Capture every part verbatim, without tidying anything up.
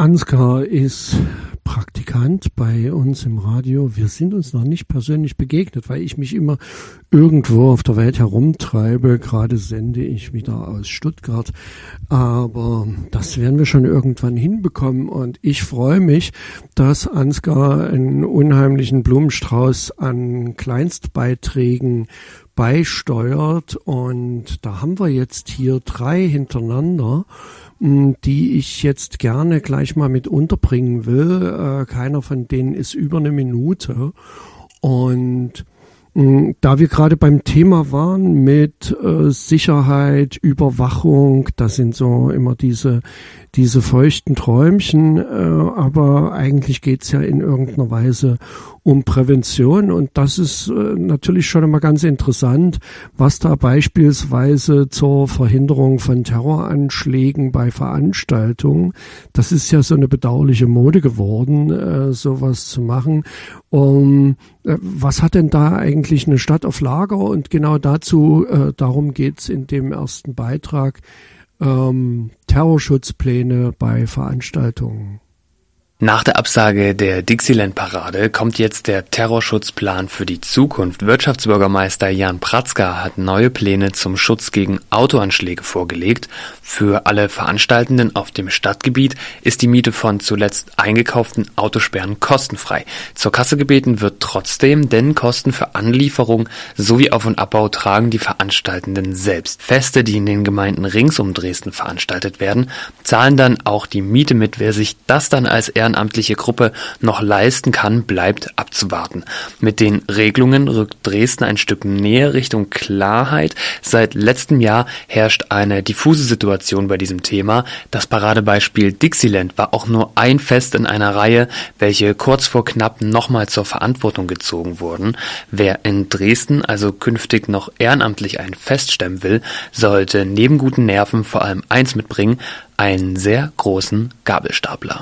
Ansgar ist Praktikant bei uns im Radio. Wir sind uns noch nicht persönlich begegnet, weil ich mich immer irgendwo auf der Welt herumtreibe. Gerade sende ich wieder aus Stuttgart. Aber das werden wir schon irgendwann hinbekommen. Und ich freue mich, dass Ansgar einen unheimlichen Blumenstrauß an Kleinstbeiträgen beisteuert. Und da haben wir jetzt hier drei hintereinander, die ich jetzt gerne gleich mal mit unterbringen will. Äh, keiner von denen ist über eine Minute. Und mh, da wir gerade beim Thema waren mit äh, Sicherheit, Überwachung, das sind so immer diese diese feuchten Träumchen, äh, aber eigentlich geht's ja in irgendeiner Weise um Prävention, und das ist äh, natürlich schon immer ganz interessant, was da beispielsweise zur Verhinderung von Terroranschlägen bei Veranstaltungen, das ist ja so eine bedauerliche Mode geworden, äh, sowas zu machen. Um, äh, was hat denn da eigentlich eine Stadt auf Lager? Und genau dazu, äh, darum geht's in dem ersten Beitrag. Ähm, Terrorschutzpläne bei Veranstaltungen. Nach der Absage der Dixieland-Parade kommt jetzt der Terrorschutzplan für die Zukunft. Wirtschaftsbürgermeister Jan Pratzka hat neue Pläne zum Schutz gegen Autoanschläge vorgelegt. Für alle Veranstaltenden auf dem Stadtgebiet ist die Miete von zuletzt eingekauften Autosperren kostenfrei. Zur Kasse gebeten wird trotzdem, denn Kosten für Anlieferung sowie Auf- und Abbau tragen die Veranstaltenden selbst. Feste, die in den Gemeinden rings um Dresden veranstaltet werden, zahlen dann auch die Miete mit. Wer sich das dann als ehrenamtliche Gruppe noch leisten kann, bleibt abzuwarten. Mit den Regelungen rückt Dresden ein Stück näher Richtung Klarheit. Seit letztem Jahr herrscht eine diffuse Situation bei diesem Thema. Das Paradebeispiel Dixieland war auch nur ein Fest in einer Reihe, welche kurz vor knapp nochmal zur Verantwortung gezogen wurden. Wer in Dresden also künftig noch ehrenamtlich ein Fest stemmen will, sollte neben guten Nerven vor allem eins mitbringen: einen sehr großen Gabelstapler.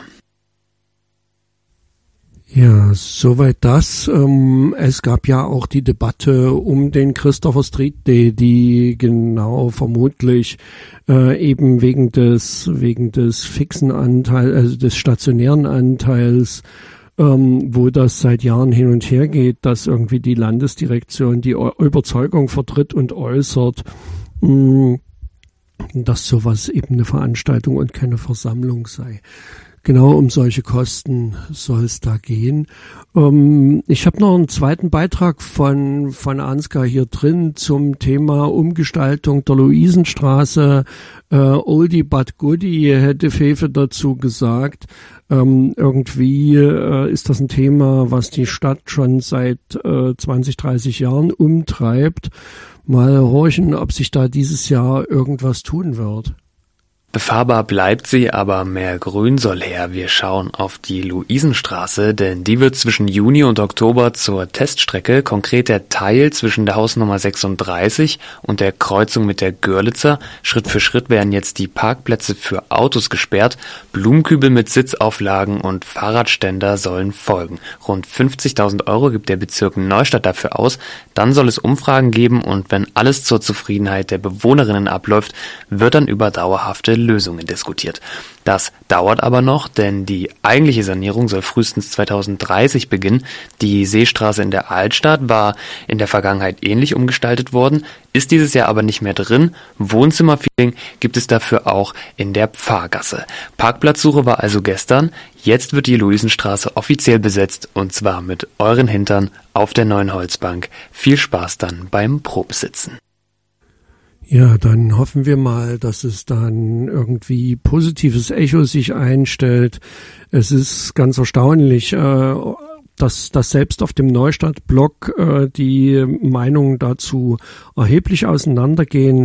Ja, soweit das. Ähm, es gab ja auch die Debatte um den Christopher Street Day, die genau vermutlich äh, eben wegen des wegen des fixen Anteils, also des stationären Anteils, ähm, wo das seit Jahren hin und her geht, dass irgendwie die Landesdirektion die Überzeugung vertritt und äußert, mh, dass sowas eben eine Veranstaltung und keine Versammlung sei. Genau um solche Kosten soll es da gehen. Ähm, ich habe noch einen zweiten Beitrag von von Ansgar hier drin zum Thema Umgestaltung der Luisenstraße. Äh, Oldie but Goodie, hätte Fefe dazu gesagt. Ähm, irgendwie äh, ist das ein Thema, was die Stadt schon seit äh, zwanzig, dreißig Jahren umtreibt. Mal horchen, ob sich da dieses Jahr irgendwas tun wird. Befahrbar bleibt sie, aber mehr Grün soll her. Wir schauen auf die Luisenstraße, denn die wird zwischen Juni und Oktober zur Teststrecke, konkret der Teil zwischen der Hausnummer sechsunddreißig und der Kreuzung mit der Görlitzer. Schritt für Schritt werden jetzt die Parkplätze für Autos gesperrt, Blumenkübel mit Sitzauflagen und Fahrradständer sollen folgen. Rund fünfzigtausend Euro gibt der Bezirk Neustadt dafür aus. Dann soll es Umfragen geben, und wenn alles zur Zufriedenheit der Bewohnerinnen abläuft, wird dann über dauerhafte Lösungen diskutiert. Das dauert aber noch, denn die eigentliche Sanierung soll frühestens zweitausenddreißig beginnen. Die Seestraße in der Altstadt war in der Vergangenheit ähnlich umgestaltet worden, ist dieses Jahr aber nicht mehr drin. Wohnzimmerfeeling gibt es dafür auch in der Pfarrgasse. Parkplatzsuche war also gestern. Jetzt wird die Luisenstraße offiziell besetzt, und zwar mit euren Hintern auf der neuen Holzbank. Viel Spaß dann beim Probesitzen. Ja, dann hoffen wir mal, dass es dann irgendwie positives Echo sich einstellt. Es ist ganz erstaunlich, äh, dass, dass selbst auf dem Neustadt-Blog äh, die Meinungen dazu erheblich auseinandergehen.